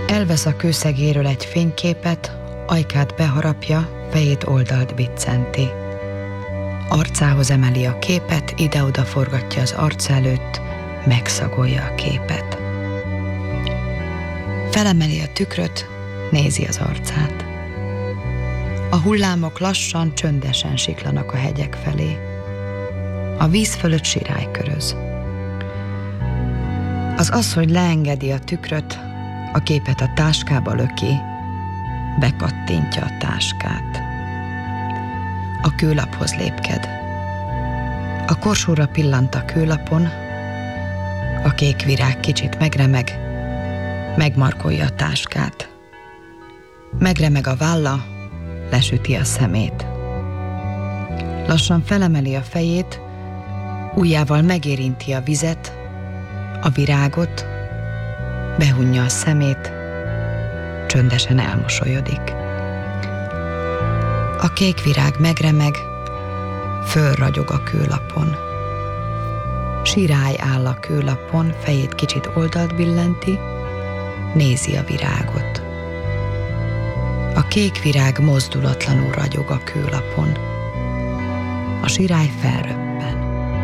Elvesz a kőszegéről egy fényképet, ajkát beharapja, fejét oldalt biccenti. Arcához emeli a képet, ide-oda forgatja az arc előtt, megszagolja a képet. Felemeli a tükröt, nézi az arcát. A hullámok lassan, csöndesen siklanak a hegyek felé. A víz fölött sirály köröz. Az asszony leengedi a tükröt, a képet a táskába löki, bekattintja a táskát. A kőlaphoz lépked. A korsóra pillant a kőlapon, a kék virág kicsit megremeg, megmarkolja a táskát. Megremeg a válla, lesüti a szemét. Lassan felemeli a fejét, ujjával megérinti a vizet, a virágot, behunja a szemét, csöndesen elmosolyodik. A kék virág megremeg, fölragyog a kőlapon. Sirály áll a kőlapon, fejét kicsit oldalt billenti, nézi a virágot. A kék virág mozdulatlanul ragyog a kőlapon. A sirály felröppen.